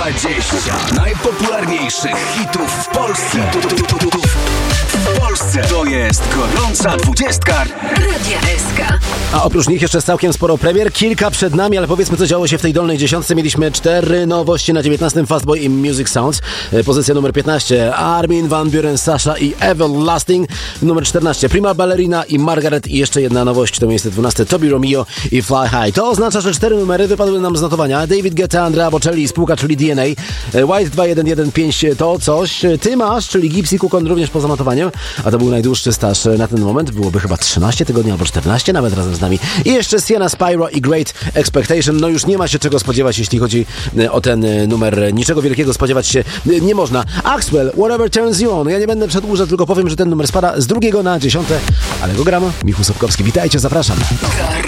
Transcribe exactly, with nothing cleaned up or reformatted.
dwadzieścia najpopularniejszych hitów w Polsce. W Polsce to jest gorąca dwudziestka Radia S K. A oprócz nich jeszcze całkiem sporo premier, kilka przed nami, ale powiedzmy, co działo się w tej dolnej dziesiątce. Mieliśmy cztery nowości na dziewiętnastym Fastboy i Music Sounds. Pozycja numer piętnaście Armin van Buuren, Sasha i Everlasting. Numer czternaście Prima Ballerina i Margaret. I jeszcze jedna nowość, to miejsce dwunaste Toby Romeo i Fly High. To oznacza, że cztery numery wypadły nam z notowania. David Guetta, Andrea Bocelli i spółka, czyli D N A. White dwa jeden jeden pięć to coś. Ty masz, czyli Gypsy Kukon również poza notowaniem. A to był najdłuższy staż na ten moment. Byłoby chyba trzynaście tygodni albo czternaście nawet razem z nami. I jeszcze Sienna Spyro i Great Expectation. No już nie ma się czego spodziewać, jeśli chodzi o ten numer. Niczego wielkiego spodziewać się nie można. Axwell, Whatever Turns You On. Ja nie będę przedłużał, tylko powiem, że ten numer spada z drugiego na dziesiąte. Ale go gram. Michał Sobkowski. Witajcie, zapraszam.